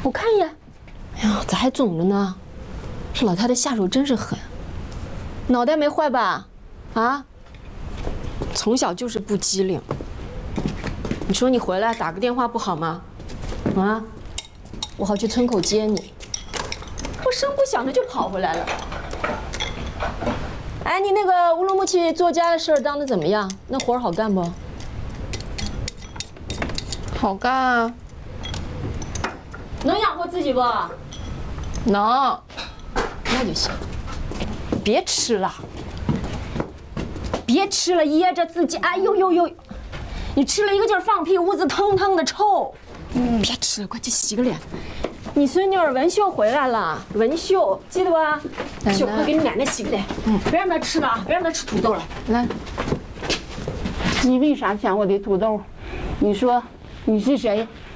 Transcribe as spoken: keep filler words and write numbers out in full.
我看一眼。哎呀，咋还肿着呢？这老太太下手真是狠。脑袋没坏吧？啊？从小就是不机灵。你说你回来打个电话不好吗？啊？我好去村口接你。我声不响的就跑回来了。哎，你那个乌鲁木齐作家的事儿当的怎么样？那活儿好干不？ 好干啊。 能养活自己不？ 能。 那就行。别吃了，别吃了，噎着自己。哎呦呦呦！你吃了一个劲儿放屁，屋子腾腾的臭。嗯，别吃了，快去洗个脸。你孙女儿文秀回来了，文秀记得吧？秀，快给你奶奶洗个脸。嗯，别让她吃了啊，别让她吃土豆了。 来， 你为啥抢我的土豆？你说你是谁？